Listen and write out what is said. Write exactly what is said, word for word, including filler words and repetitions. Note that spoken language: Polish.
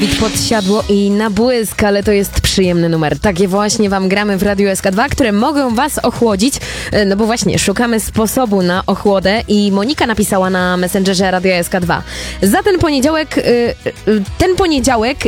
Pod siadło i na błysk, ale to jest przyjemny numer. Takie właśnie wam gramy w Radiu S K dwa, które mogą was ochłodzić, no bo właśnie szukamy sposobu na ochłodę i Monika napisała na Messengerze Radia S K dwa. Za ten poniedziałek, ten poniedziałek